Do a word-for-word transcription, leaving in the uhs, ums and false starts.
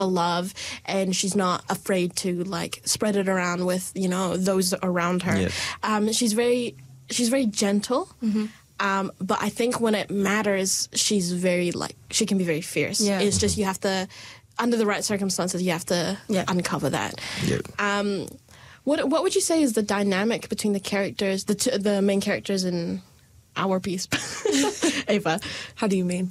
love, and she's not afraid to like spread it around with, you know, those around her. Yeah. Um, she's very she's very gentle. Mm-hmm. Um, but I think when it matters, she's very like she can be very fierce. Yeah. It's just you have to, under the right circumstances, you have to Yeah. uncover that. Yeah. Um, what what would you say is the dynamic between the characters, the two, the main characters in our piece, Ava? How do you mean?